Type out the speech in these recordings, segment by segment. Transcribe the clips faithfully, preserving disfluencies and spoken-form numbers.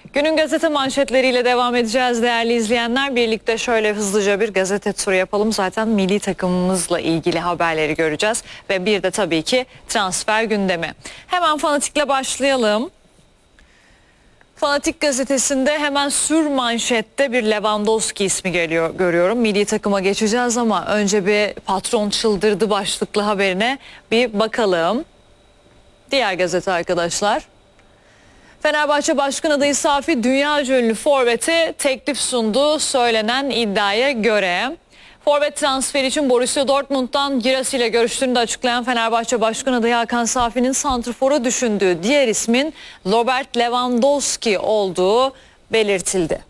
Günün gazete manşetleriyle devam edeceğiz değerli izleyenler. Birlikte şöyle hızlıca bir gazete turu yapalım. Zaten milli takımımızla ilgili haberleri göreceğiz. Ve bir de tabii ki transfer gündemi. Hemen Fanatik'le başlayalım. Fanatik gazetesinde hemen sür manşette bir Lewandowski ismi geliyor, görüyorum. Milli takıma geçeceğiz ama önce bir patron çıldırdı başlıklı haberine bir bakalım. Diğer gazete arkadaşlar. Fenerbahçe Başkan adayı Safi dünyaca ünlü forvete teklif sundu söylenen iddiaya göre. Forvet transferi için Borussia Dortmund'dan Girassi ile görüştüğünü de açıklayan Fenerbahçe Başkan adayı Hakan Safi'nin santrforu düşündüğü diğer ismin Robert Lewandowski olduğu belirtildi.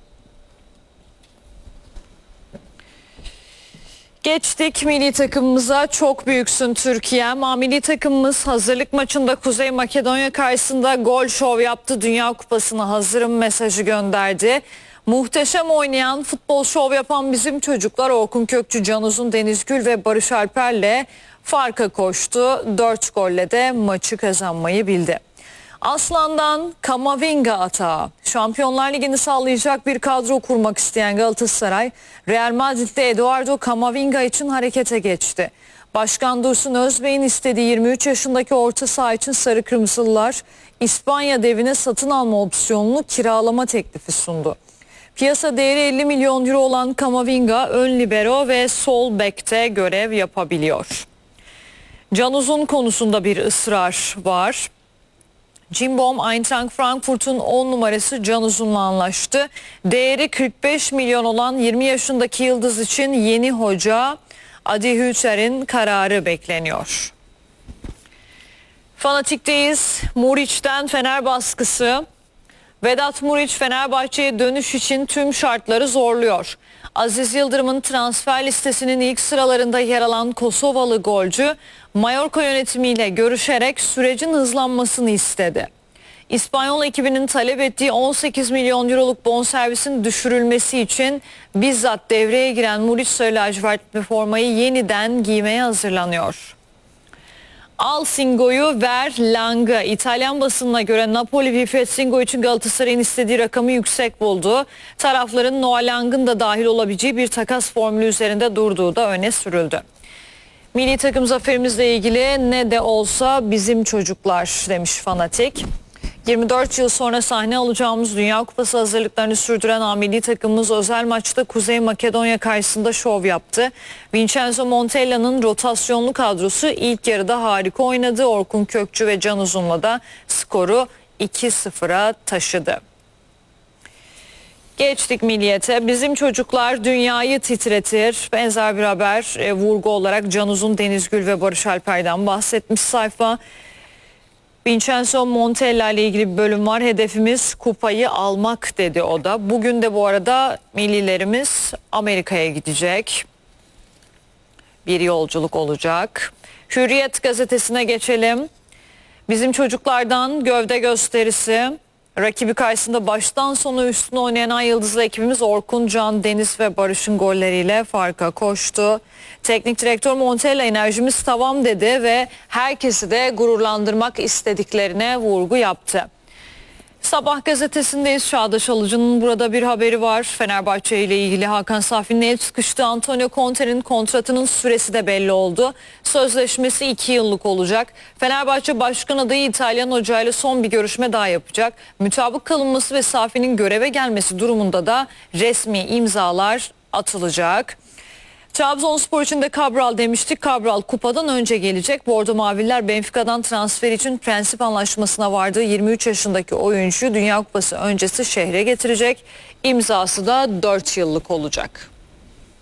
Geçtik milli takımımıza. Çok büyüksün Türkiye'm. Milli takımımız hazırlık maçında Kuzey Makedonya karşısında gol şov yaptı. Dünya Kupası'na hazırım mesajı gönderdi. Muhteşem oynayan, futbol şov yapan bizim çocuklar Orkun Kökçü, Can Uzun, Deniz Gül ve Barış Alper'le farka koştu. Dört golle de maçı kazanmayı bildi. Aslan'dan Kamavinga atağı. Şampiyonlar Ligi'ni sağlayacak bir kadro kurmak isteyen Galatasaray, Real Madrid'de Eduardo Kamavinga için harekete geçti. Başkan Dursun Özbey'in istediği yirmi üç yaşındaki orta saha için Sarı Kırmızılılar, İspanya devine satın alma opsiyonlu kiralama teklifi sundu. Piyasa değeri elli milyon euro olan Kamavinga ön libero ve sol bekte görev yapabiliyor. Can Uzun konusunda bir ısrar var. Cimbom, Eintracht Frankfurt'un on numarası Can Uzun'la anlaştı. Değeri kırk beş milyon olan yirmi yaşındaki yıldız için yeni hoca Adi Hüter'in kararı bekleniyor. Fanatik'teyiz. Muriç'ten Fener baskısı. Vedat Muriç Fenerbahçe'ye dönüş için tüm şartları zorluyor. Aziz Yıldırım'ın transfer listesinin ilk sıralarında yer alan Kosovalı golcü Mallorca yönetimiyle görüşerek sürecin hızlanmasını istedi. İspanyol ekibinin talep ettiği on sekiz milyon euroluk bonservisin düşürülmesi için bizzat devreye giren Muriç sarı lacivertli formayı yeniden giymeye hazırlanıyor. Al Singo'yu ver Lang'a. İtalyan basınına göre Napoli Wilfried Singo için Galatasaray'ın istediği rakamı yüksek buldu. Tarafların Noah Lang'ın da dahil olabileceği bir takas formülü üzerinde durduğu da öne sürüldü. Milli takım zaferimizle ilgili ne de olsa bizim çocuklar demiş Fanatik. yirmi dört yıl sonra sahne alacağımız Dünya Kupası hazırlıklarını sürdüren A milli takımımız özel maçta Kuzey Makedonya karşısında şov yaptı. Vincenzo Montella'nın rotasyonlu kadrosu ilk yarıda harika oynadı. Orkun Kökçü ve Can Uzun'la da skoru iki sıfıra taşıdı. Geçtik milliyete. Bizim çocuklar dünyayı titretir. Benzer bir haber e, vurgu olarak Can Uzun, Deniz Gül ve Barış Alper'den bahsetmiş sayfa. Vincenzo Montella ile ilgili bir bölüm var. Hedefimiz kupayı almak dedi o da. Bugün de bu arada millilerimiz Amerika'ya gidecek. Bir yolculuk olacak. Hürriyet gazetesine geçelim. Bizim çocuklardan gövde gösterisi. Rakibi karşısında baştan sona üstüne oynayan Ay Yıldızlı ekibimiz Orkun, Can, Deniz ve Barış'ın golleriyle farka koştu. Teknik direktör Montella enerjimiz tavan dedi ve herkesi de gururlandırmak istediklerine vurgu yaptı. Sabah gazetesindeyiz. Çağdaş Alıcı'nın burada bir haberi var. Fenerbahçe ile ilgili Hakan Safi'nin el sıkıştığı Antonio Conte'nin kontratının süresi de belli oldu. Sözleşmesi iki yıllık olacak. Fenerbahçe Başkan adayı İtalyan hocayla son bir görüşme daha yapacak. Mutabık kalınması ve Safi'nin göreve gelmesi durumunda da resmi imzalar atılacak. Trabzonspor için de Cabral demiştik. Cabral kupadan önce gelecek. Bordo Maviller Benfica'dan transfer için prensip anlaşmasına vardığı yirmi üç yaşındaki oyuncuyu Dünya Kupası öncesi şehre getirecek. İmzası da dört yıllık olacak.